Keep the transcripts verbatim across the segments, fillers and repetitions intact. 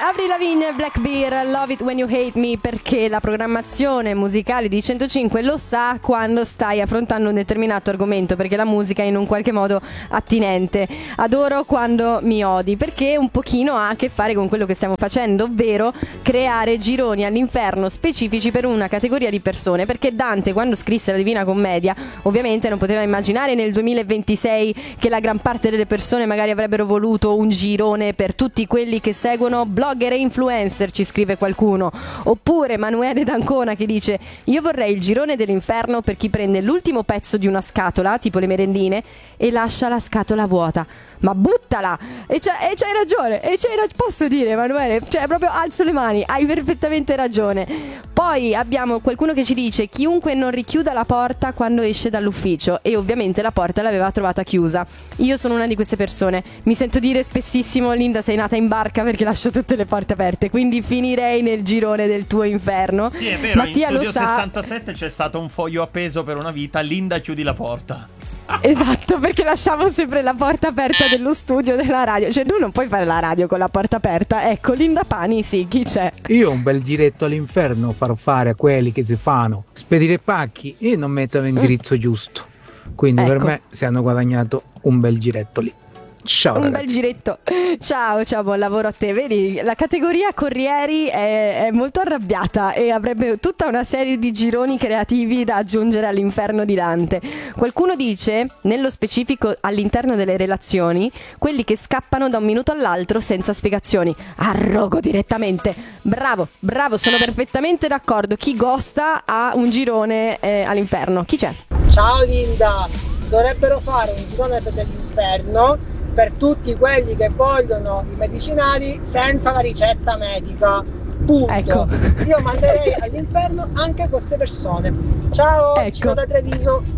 Avril Lavigne, Black Bear, Love It When You Hate Me, perché la programmazione musicale di centocinque lo sa quando stai affrontando un determinato argomento, perché la musica è in un qualche modo attinente. Adoro quando mi odi, perché un pochino ha a che fare con quello che stiamo facendo, ovvero creare gironi all'inferno specifici per una categoria di persone, perché Dante, quando scrisse la Divina Commedia, ovviamente non poteva immaginare nel duemilaventisei che la gran parte delle persone magari avrebbero voluto un girone per tutti quelli che seguono blogger e influencer, ci scrive qualcuno. Oppure Emanuele D'Ancona che dice: io vorrei il girone dell'inferno per chi prende l'ultimo pezzo di una scatola, tipo le merendine, e lascia la scatola vuota. Ma buttala! E c'hai, e c'hai ragione, e c'hai ragione, posso dire, Emanuele, cioè proprio alzo le mani, hai perfettamente ragione. Poi abbiamo qualcuno che ci dice: chiunque non richiuda la porta quando esce dall'ufficio, e ovviamente la porta l'aveva trovata chiusa. Io sono una di queste persone, mi sento dire spessissimo: Linda, sei nata in barca perché lascio tutte le porte aperte, quindi finirei nel girone del tuo inferno. Sì, è vero, Mattia in Studio lo sa. sessantasette c'è stato un foglio appeso per una vita: Linda, chiudi la porta. Esatto, perché lasciamo sempre la porta aperta dello studio della radio. Cioè tu non puoi fare la radio con la porta aperta. Ecco, Linda Pani, sì, chi c'è? Io un bel giretto all'inferno farò fare a quelli che si fanno spedire pacchi e non mettono l'indirizzo mm. giusto. Quindi ecco. Per me si hanno guadagnato un bel giretto lì. Ciao, un ragazzi. bel giretto. Ciao, ciao, buon lavoro a te. Vedi, la categoria corrieri è, è molto arrabbiata e avrebbe tutta una serie di gironi creativi da aggiungere all'inferno di Dante. Qualcuno dice, nello specifico all'interno delle relazioni, quelli che scappano da un minuto all'altro senza spiegazioni. Arrogo direttamente. Bravo, bravo, sono perfettamente d'accordo. Chi ghosta ha un girone eh, all'inferno. Chi c'è? Ciao Linda, dovrebbero fare un girone dell'inferno per tutti quelli che vogliono i medicinali senza la ricetta medica. Punto. Ecco. Io manderei all'inferno anche queste persone. Ciao, ecco. Ciro da Treviso.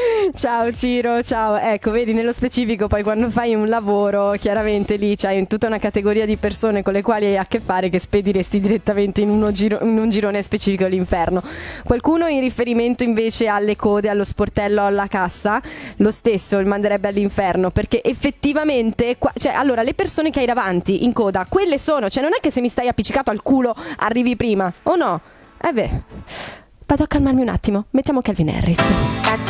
Ciao Ciro, ciao. Ecco, vedi, nello specifico poi quando fai un lavoro, chiaramente lì c'hai tutta una categoria di persone con le quali hai a che fare che spediresti direttamente in, uno giro, in un girone specifico all'inferno. Qualcuno in riferimento invece alle code, allo sportello, alla cassa, lo stesso il manderebbe all'inferno, perché effettivamente qua, cioè, allora, le persone che hai davanti in coda, quelle sono, cioè non è che se mi stai appiccicato al culo arrivi prima, o no? Eh beh, vado a calmarmi un attimo, mettiamo Calvin Harris.